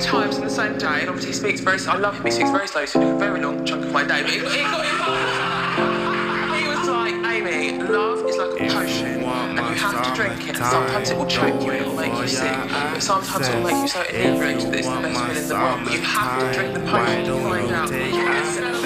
times in the same day, and obviously he speaks very. I love him. He speaks very slowly, so a very long chunk of my day. But he got involved. He was like, Amy, love is like a potion, and you have to drink it. And sometimes it will choke you and it will make you sick, but sometimes it will make you so inebriated that it's the best feeling in the world. But you have to drink the potion to find out.